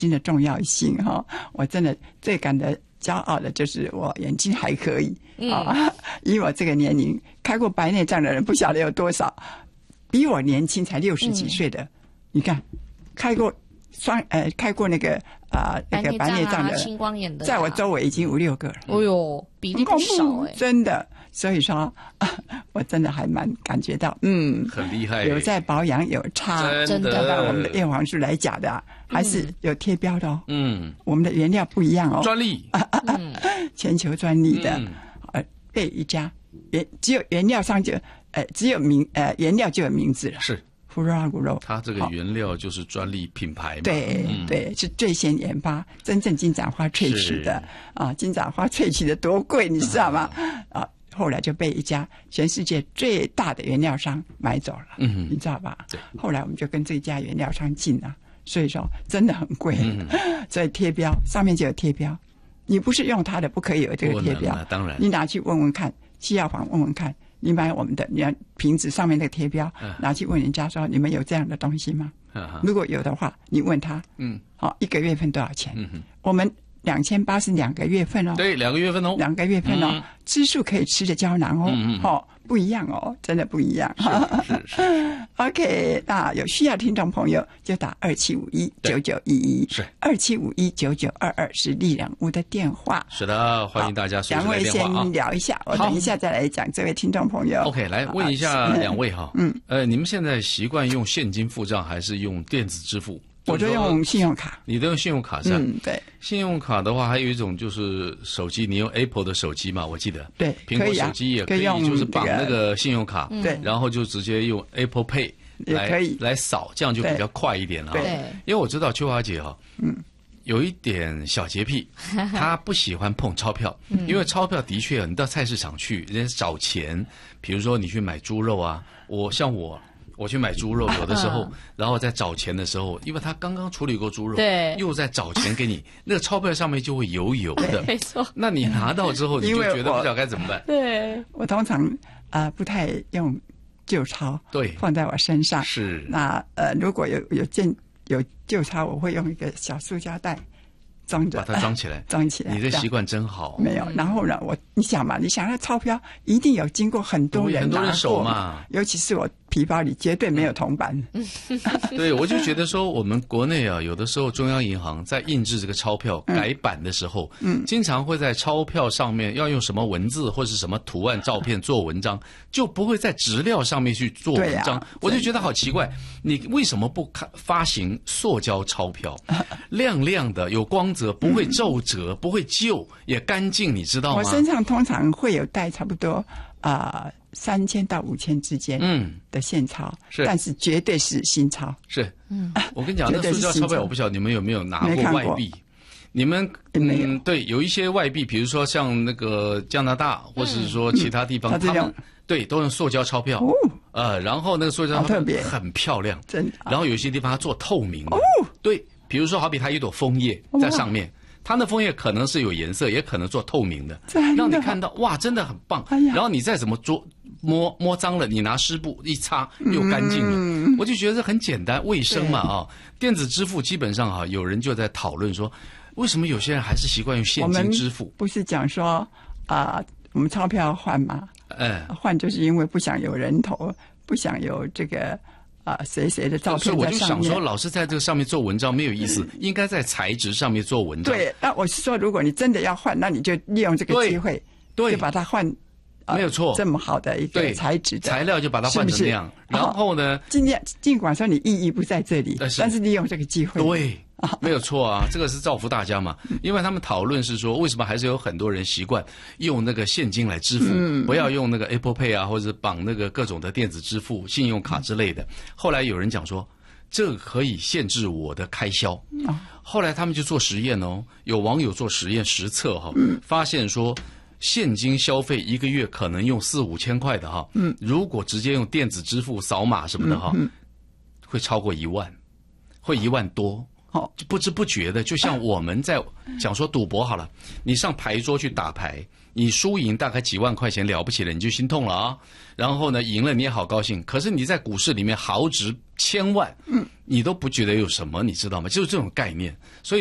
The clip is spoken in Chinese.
睛的重要性哈，我真的最感到骄傲的就是我眼睛还可以以我这个年龄开过白内障的人不晓得有多少，比我年轻才60几岁的，你看开过那个那个白内障的青光眼的在我周围已经5、6个了。 哦哟，比例不少真的。所以说我真的还蛮感觉到很厉害， 有在保养有差， 真的。 按我们的叶黄素来讲的还是有贴标的哦。我们的原料不一样哦， 专利全球专利的贝一家只有原料上就只有原料就有名字了， 是福拉骨肉， 它这个原料就是专利品牌嘛。 对对，是最先研发真正金盏花萃取的金盏花萃取的多贵你知道吗？后来就被一家全世界最大的原料商买走了，你知道吧？后来我们就跟这家原料商进了，所以说真的很贵，所以贴标上面就有贴标，你不是用它的不可以有这个贴标， 当然， 你拿去问问看，西药房问问看，你买我们的，你看瓶子上面那个贴标，拿去问人家说你们有这样的东西吗？如果有的话，你问他，1个月份多少钱？我们2008是2个月份哦， 对，2个月份哦 ，2个月份哦，支数可以吃的胶囊哦，不一样哦，真的不一样。 是 OK， 那有需要听众朋友就打27519911， 是 27519922是丽人屋的电话。 是的，欢迎大家随时来电话 2位先聊一下，我等一下再来讲这位听众朋友。 OK， 来问一下2位哈，你们现在习惯用现金付账还是用电子支付？ 我都用信用卡。 你都用信用卡是吧？ 对。 信用卡的话，还有一种就是手机，你用 Apple 的手机嘛，我记得。 对， 苹果手机也可以，就是绑那个信用卡， 对， 然后就直接用 Apple Pay 来扫，这样就比较快一点了。 对， 因为我知道秋华姐哈，有一点小洁癖，她不喜欢碰钞票，因为钞票的确，你到菜市场去，人家找钱，比如说你去买猪肉啊，我去买猪肉，有的时候，然后在找钱的时候，因为他刚刚处理过猪肉， 对， 又在找钱给你，那个钞票上面就会油油的， 没错。 那你拿到之后，你就觉得不知道该怎么办。 对， 我通常不太用旧钞， 对， 放在我身上。 是。 那如果有旧钞，我会用一个小塑胶袋装着， 把它装起来， 装起来。 你的习惯真好。 没有，然后呢，你想嘛，那钞票一定有经过很多人拿过手嘛， 尤其是我皮包里绝对没有铜板。 对，我就觉得说，我们国内啊，有的时候中央银行在印制这个钞票改版的时候，经常会在钞票上面要用什么文字或是什么图案、照片做文章，就不会在质料上面去做文章。我就觉得好奇怪，你为什么不发行塑胶钞票，亮亮的、有光泽，不会皱褶、不会旧，也干净，你知道吗？ 我身上通常会有带差不多3000到5000之间的现钞，但是绝对是新钞。 是，我跟你讲，那塑胶钞票我不晓得你们有没有拿过外币。你们对，有一些外币，比如说像那个加拿大，或是说其他地方，他们对都用塑胶钞票，然后那个塑胶钞票很漂亮， 真的。 然后有些地方它做透明的，对，比如说好比它一朵枫叶在上面。它的枫叶可能是有颜色，也可能做透明的，让你看到哇，真的很棒。然后你再怎么摸脏了，你拿湿布一擦又干净了。我就觉得很简单，卫生嘛电子支付基本上有人就在讨论说，为什么有些人还是习惯用现金支付？ 不是讲说我们钞票换吗？换就是因为不想有人头，不想有这个。谁的照片在上面？所以我就想说，老是在这个上面做文章没有意思，应该在材质上面做文章。 对，那我是说，如果你真的要换，那你就利用这个机会，就把它换， 没有错， 这么好的一个材质的材料就把它换成那样。然后呢， 尽管说你意义不在这里，但是利用这个机会， 对。没有错啊，这个是造福大家嘛。因为他们讨论是说，为什么还是有很多人习惯用那个现金来支付，不要用那个 Apple Pay 啊，或者绑那个各种的电子支付、信用卡之类的。后来有人讲说，这个可以限制我的开销。后来他们就做实验哦，有网友做实验实测发现说，现金消费一个月可能用4-5千块的如果直接用电子支付扫码什么的会超过1万，会1万多。就不知不觉的，就像我们在讲说赌博好了，你上牌桌去打牌，你输赢大概几万块钱了不起了，你就心痛了啊。然后呢，赢了你也好高兴，可是你在股市里面豪值1000万， 你都不觉得有什么，你知道吗？就是这种概念。所以